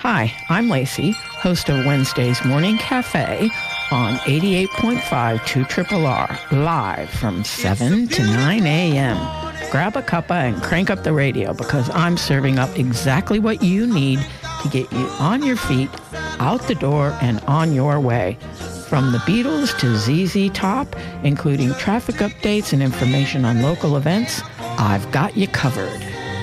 Hi, I'm Lacey, host of Wednesday's Morning Cafe on 88.5 2RRR, live from 7 to 9 a.m. Grab a cuppa and crank up the radio because I'm serving up exactly what you need to get you on your feet, out the door, and on your way. From the Beatles to ZZ Top, including traffic updates and information on local events, I've got you covered.